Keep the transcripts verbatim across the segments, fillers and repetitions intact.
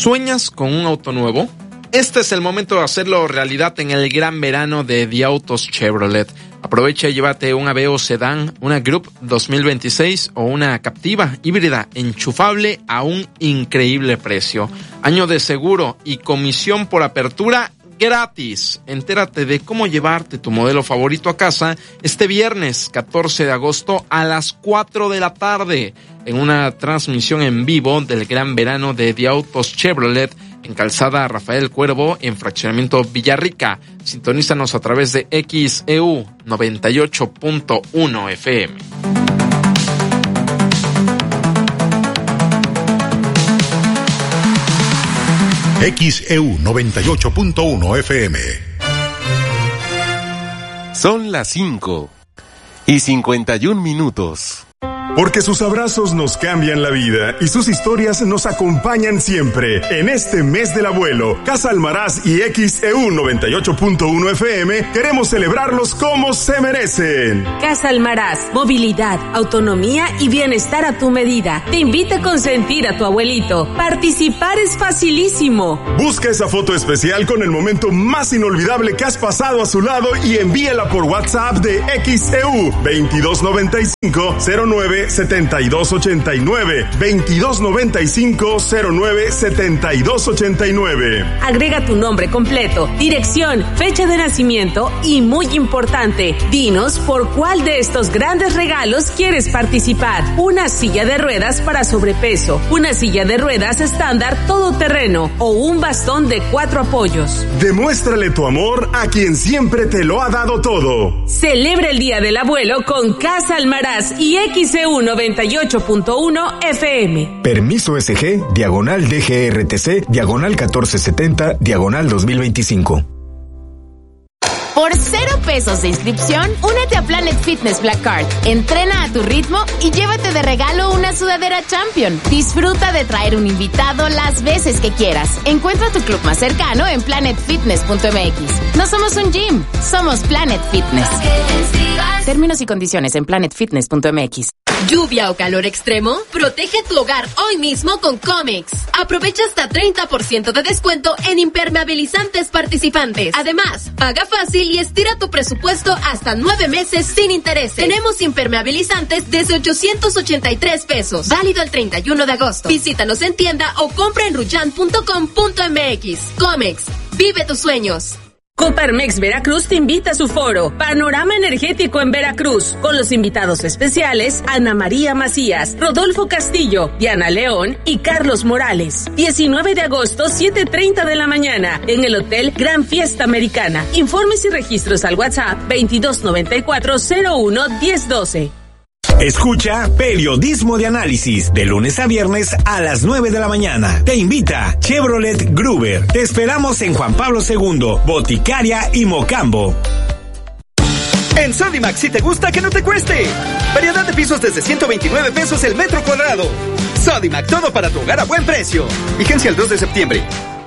¿Sueñas con un auto nuevo? Este es el momento de hacerlo realidad en el gran verano de The Autos Chevrolet. Aprovecha y llévate un Aveo Sedán, una Group dos mil veintiséis o una Captiva híbrida enchufable a un increíble precio. Año de seguro y comisión por apertura gratis. Entérate de cómo llevarte tu modelo favorito a casa este viernes catorce de agosto a las cuatro de la tarde en una transmisión en vivo del gran verano de The Autos Chevrolet en Calzada Rafael Cuervo en Fraccionamiento Villarrica. Sintonízanos a través de X E U noventa y ocho punto uno F M. X E U noventa y ocho punto uno F M. Son las cinco y cincuenta y un minutos. Porque sus abrazos nos cambian la vida y sus historias nos acompañan siempre. En este mes del abuelo, Casa Almaraz y X E U noventa y ocho punto uno F M queremos celebrarlos como se merecen. Casa Almaraz, movilidad, autonomía y bienestar a tu medida. Te invita a consentir a tu abuelito. Participar es facilísimo. Busca esa foto especial con el momento más inolvidable que has pasado a su lado y envíala por WhatsApp de X E U veintidós noventa y cinco cero nueve setenta y dos ochenta y nueve, veintidós noventa y cinco cero nueve setenta y dos ochenta y nueve. Agrega tu nombre completo, dirección, fecha de nacimiento y, muy importante, dinos por cuál de estos grandes regalos quieres participar. Una silla de ruedas para sobrepeso, una silla de ruedas estándar todoterreno o un bastón de cuatro apoyos. Demuéstrale tu amor a quien siempre te lo ha dado todo. Celebra el Día del Abuelo con Casa Almaraz y X E U noventa y ocho punto uno F M. Permiso S G, diagonal D G R T C, diagonal catorce setenta, diagonal dos mil veinticinco. Por cero pesos de inscripción, únete a Planet Fitness Black Card. Entrena a tu ritmo y llévate de regalo una sudadera Champion. Disfruta de traer un invitado las veces que quieras. Encuentra tu club más cercano en planet fitness punto m x. No somos un gym, somos Planet Fitness. Términos y condiciones en planet fitness punto m x. ¿Lluvia o calor extremo? Protege tu hogar hoy mismo con Comex. Aprovecha hasta treinta por ciento de descuento en impermeabilizantes participantes. Además, paga fácil y estira tu presupuesto hasta nueve meses sin intereses. Tenemos impermeabilizantes desde ochocientos ochenta y tres pesos. Válido el treinta y uno de agosto. Visítanos en tienda o compra en ruyan punto com punto m x. Comex, vive tus sueños. Coparmex Veracruz te invita a su foro Panorama Energético en Veracruz, con los invitados especiales Ana María Macías, Rodolfo Castillo, Diana León y Carlos Morales. diecinueve de agosto, siete treinta de la mañana, en el Hotel Gran Fiesta Americana. Informes y registros al WhatsApp veintidós noventa y cuatro cero uno diez doce. Escucha Periodismo de Análisis de lunes a viernes a las nueve de la mañana. Te invita Chevrolet Gruber. Te esperamos en Juan Pablo segundo, Boticaria y Mocambo. En Sodimac, si te gusta, que no te cueste. Variedad de pisos desde ciento veintinueve pesos el metro cuadrado. Sodimac, todo para tu hogar a buen precio. Vigencia el dos de septiembre.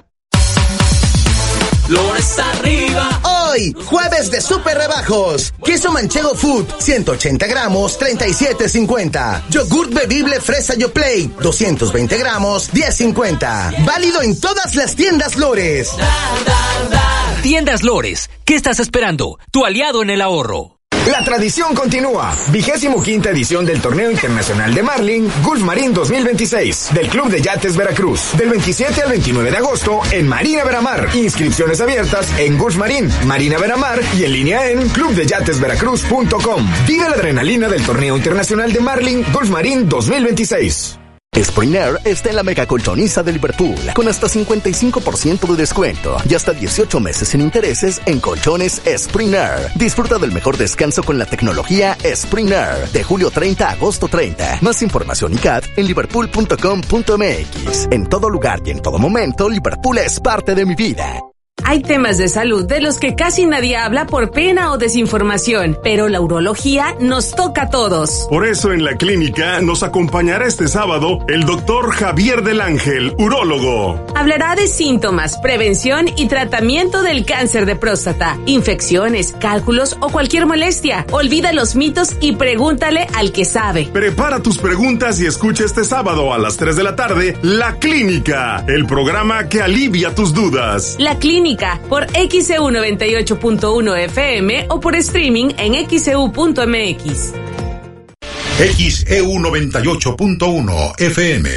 Flores arriba. Hoy, jueves de super rebajos. Queso manchego food, ciento ochenta gramos, treinta y siete cincuenta. Yogurt bebible fresa Yoplait, doscientos veinte gramos, diez cincuenta. Válido en todas las tiendas Lores. Dar, dar, dar. Tiendas Lores, ¿qué estás esperando? Tu aliado en el ahorro. La tradición continúa. Vigésimo quinta edición del Torneo Internacional de Marlin Gulf Marín dos mil veintiséis del Club de Yates Veracruz. Del veintisiete al veintinueve de agosto en Marina Veramar. Inscripciones abiertas en Gulf Marín, Marina Veramar y en línea en club de yates veracruz punto com. Vive la adrenalina del Torneo Internacional de Marlin Gulf Marín dos mil veintiséis. Spring Air está en la mega colchoniza de Liverpool con hasta cincuenta y cinco por ciento de descuento y hasta dieciocho meses sin intereses en colchones Spring Air. Disfruta del mejor descanso con la tecnología Spring Air de julio treinta a agosto treinta. Más información y C A D en liverpool punto com punto m x. En todo lugar y en todo momento, Liverpool es parte de mi vida. Hay temas de salud de los que casi nadie habla por pena o desinformación, pero la urología nos toca a todos. Por eso en la clínica nos acompañará este sábado el doctor Javier del Ángel, urólogo. Hablará de síntomas, prevención y tratamiento del cáncer de próstata, infecciones, cálculos o cualquier molestia. Olvida los mitos y pregúntale al que sabe. Prepara tus preguntas y escucha este sábado a las tres de la tarde La Clínica, el programa que alivia tus dudas. La Clínica por X E U noventa y ocho punto uno F M o por streaming en x e u punto m x. X E U noventa y ocho punto uno F M.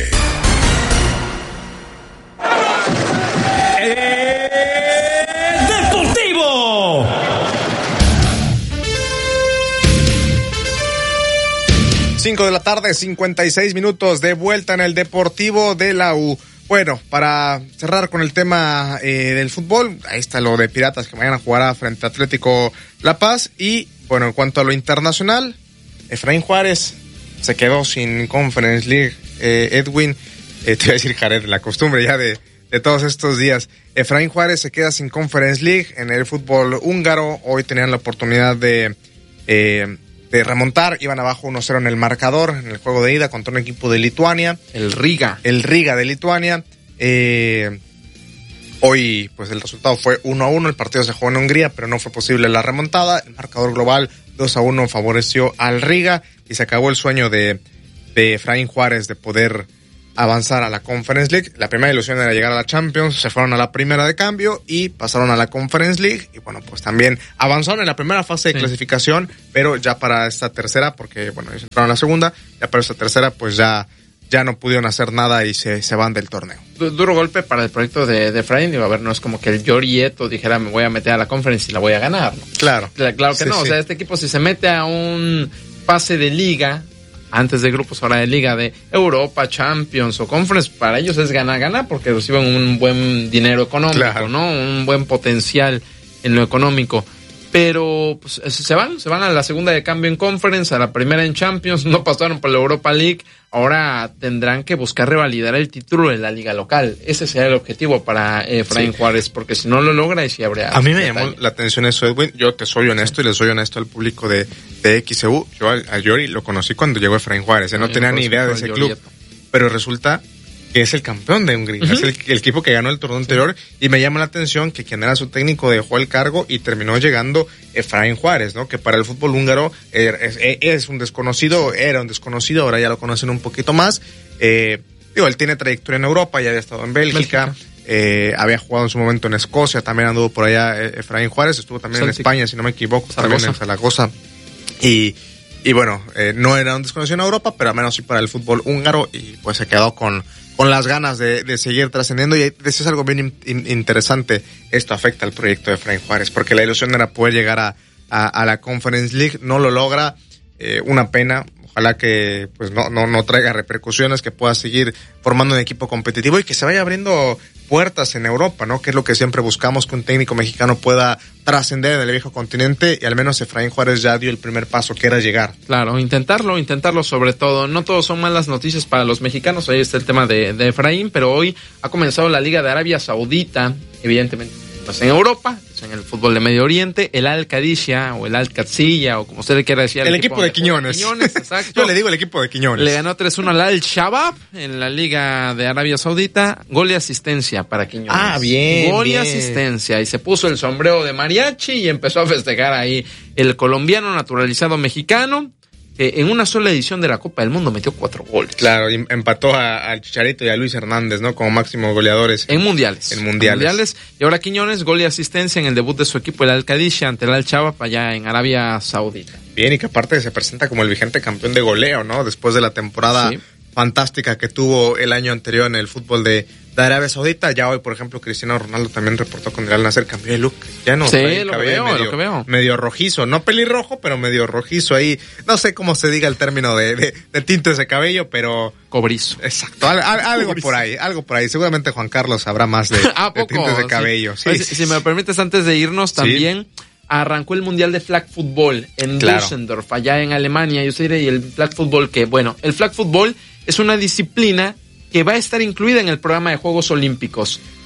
¡Deportivo! cinco de la tarde, cincuenta y seis minutos, de vuelta en el Deportivo de la U. Bueno, para cerrar con el tema eh, del fútbol, ahí está lo de Piratas que mañana jugará frente a Atlético La Paz. Y bueno, en cuanto a lo internacional, Efraín Juárez se quedó sin Conference League. Eh, Edwin, eh, te voy a decir Jared, la costumbre ya de, de todos estos días. Efraín Juárez se queda sin Conference League en el fútbol húngaro. Hoy tenían la oportunidad de... Eh, de remontar, iban abajo uno cero en el marcador, en el juego de ida contra un equipo de Lituania. El Riga. El Riga de Lituania. Eh, hoy, pues el resultado fue uno a uno, el partido se jugó en Hungría, pero no fue posible la remontada. El marcador global dos a uno favoreció al Riga y se acabó el sueño de, de Efraín Juárez de poder avanzar a la Conference League. La primera ilusión era llegar a la Champions, se fueron a la primera de cambio y pasaron a la Conference League y bueno, pues también avanzaron en la primera fase de sí. clasificación, pero ya para esta tercera, porque bueno, ellos entraron a la segunda, ya para esta tercera pues ya, ya no pudieron hacer nada y se, se van del torneo. Du- duro golpe para el proyecto de, de Efraín, digo, a ver, no es como que el Yorieto dijera me voy a meter a la Conference y la voy a ganar, ¿no? Claro. Claro, claro que sí, no, sí. o sea, este equipo si se mete a un pase de liga, antes de grupos, ahora de liga de Europa, Champions o Conference, para ellos es ganar-ganar porque reciben un buen dinero económico, claro. ¿no? Un buen potencial en lo económico. Pero pues, se van, se van a la segunda de cambio en Conference, a la primera en Champions, no pasaron por la Europa League, ahora tendrán que buscar revalidar el título de la liga local. Ese será el objetivo para Efraín sí. Juárez, porque si no lo logra, y si habría... A mí me llamó la atención eso, Edwin. Yo te soy honesto y le soy honesto al público de, de X E U. Yo a, a Yori lo conocí cuando llegó Efraín Juárez, ¿eh? no, no tenía ni idea de ese club. Pero resulta que es el campeón de Hungría, uh-huh. es el, el equipo que ganó el torneo anterior, y me llama la atención que quien era su técnico dejó el cargo y terminó llegando Efraín Juárez, ¿no? Que para el fútbol húngaro es, es un desconocido, era un desconocido, ahora ya lo conocen un poquito más. Eh, digo, él tiene trayectoria en Europa, ya había estado en Bélgica, Bélgica. Eh, había jugado en su momento en Escocia, también anduvo por allá eh, Efraín Juárez, estuvo también Celtic. En España, si no me equivoco, Zaragoza. También en Zaragoza. Y Y bueno, eh, no era un desconocido en Europa, pero al menos sí para el fútbol húngaro, y pues se quedó con, con las ganas de, de seguir trascendiendo. Y eso es algo bien in, in, interesante. Esto afecta al proyecto de Efraín Juárez, porque la ilusión era poder llegar a, a, a la Conference League, no lo logra, eh, una pena. Ojalá que pues no, no, no traiga repercusiones, que pueda seguir formando un equipo competitivo y que se vaya abriendo puertas en Europa, ¿no? Que es lo que siempre buscamos, que un técnico mexicano pueda trascender en el viejo continente, y al menos Efraín Juárez ya dio el primer paso, que era llegar. Claro, intentarlo, intentarlo sobre todo. No todos son malas noticias para los mexicanos. Ahí está el tema de, de Efraín, pero hoy ha comenzado la Liga de Arabia Saudita, evidentemente. Pues en Europa, en el fútbol de Medio Oriente, el Al Qadisiyah o el Al Qadsiya o como usted le quiera decir. El, el equipo, equipo de Quiñones. Quiñones, exacto. Yo le digo el equipo de Quiñones. Le ganó tres uno al Al Shabab en la Liga de Arabia Saudita. Gol y asistencia para Quiñones. Ah, bien, Gol bien. y asistencia. Y se puso el sombrero de mariachi y empezó a festejar ahí el colombiano naturalizado mexicano. Eh, en una sola edición de la Copa del Mundo metió cuatro goles. Claro, y empató al Chicharito y a Luis Hernández, ¿no? Como máximo goleadores. En mundiales. En mundiales. En mundiales. Y ahora Quiñones, gol y asistencia en el debut de su equipo, el Al Qadisiyah, ante el Al Shabab, allá en Arabia Saudita. Bien, y que aparte se presenta como el vigente campeón de goleo, ¿no? Después de la temporada sí. fantástica que tuvo el año anterior en el fútbol de, de Arabia Saudita. Ya hoy, por ejemplo, Cristiano Ronaldo también reportó con el Al Nassr, cambió de look. Ya no. Sí, lo que veo, medio, lo que veo. Medio rojizo, no pelirrojo, pero medio rojizo ahí. No sé cómo se diga el término de, de, de tintes de cabello, pero... Cobrizo. Exacto, al, al, algo Cobrizo. por ahí, algo por ahí. Seguramente Juan Carlos sabrá más de, ¿A poco? de tintes de cabello. Sí. Sí, sí, si, sí. si me permites, antes de irnos también... Sí. Arrancó el Mundial de Flag Football en claro. Düsseldorf, allá en Alemania. Yo diré, y el Flag Football que, bueno, el Flag Football es una disciplina que va a estar incluida en el programa de Juegos Olímpicos.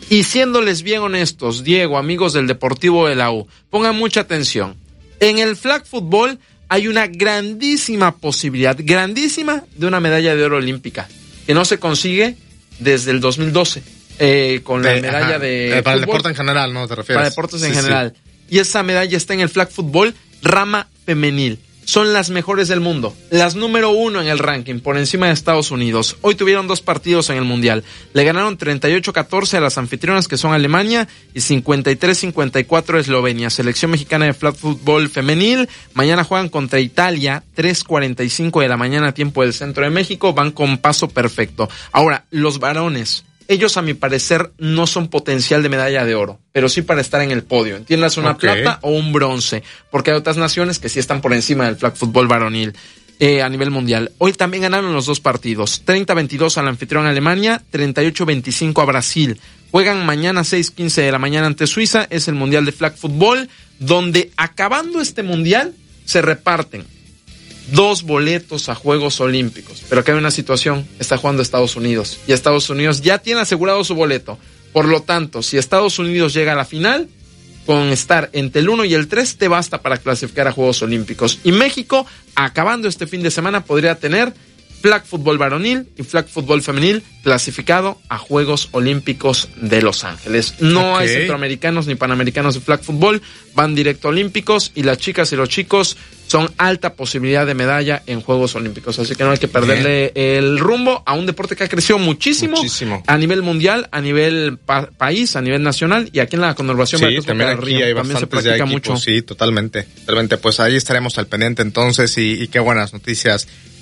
Y siéndoles bien honestos, Diego, amigos del Deportivo de la U, pongan mucha atención. En el flag football hay una grandísima posibilidad, grandísima, de una medalla de oro olímpica, que no se consigue desde el dos mil doce, eh, con la de, medalla ajá, de... eh, para fútbol, el deporte en general, ¿no? ¿Te refieres? Para deportes en sí, general. Sí. Y esa medalla está en el flag football rama femenil. Son las mejores del mundo, las número uno en el ranking, por encima de Estados Unidos. Hoy tuvieron dos partidos en el Mundial. Le ganaron treinta y ocho a catorce a las anfitrionas, que son Alemania, y cincuenta y tres a cincuenta y cuatro a Eslovenia. Selección mexicana de flag football femenil. Mañana juegan contra Italia, tres cuarenta y cinco de la mañana, tiempo del centro de México. Van con paso perfecto. Ahora, los varones. Ellos, a mi parecer, no son potencial de medalla de oro, pero sí para estar en el podio. Entiendas, una okay. plata o un bronce, porque hay otras naciones que sí están por encima del flag fútbol varonil eh, a nivel mundial. Hoy también ganaron los dos partidos, treinta a veintidós al anfitrión Alemania, treinta y ocho a veinticinco a Brasil. Juegan mañana seis quince de la mañana ante Suiza, es el mundial de flag fútbol, donde acabando este mundial se reparten dos boletos a Juegos Olímpicos. Pero acá hay una situación, está jugando Estados Unidos, y Estados Unidos ya tiene asegurado su boleto. Por lo tanto, si Estados Unidos llega a la final, con estar entre el uno y el tres te basta para clasificar a Juegos Olímpicos. Y México, acabando este fin de semana, podría tener flag fútbol varonil y flag fútbol femenil clasificado a Juegos Olímpicos de Los Ángeles. No okay. hay centroamericanos ni panamericanos de flag fútbol, van directo a olímpicos, y las chicas y los chicos son alta posibilidad de medalla en Juegos Olímpicos. Así que no hay que perderle Bien. el rumbo a un deporte que ha crecido muchísimo, muchísimo. a nivel mundial, a nivel pa- país, a nivel nacional, y aquí en la conurbación sí, también aquí Río, hay también se practica equipos, mucho. Sí, totalmente, totalmente. Pues ahí estaremos al pendiente entonces, y, y qué buenas noticias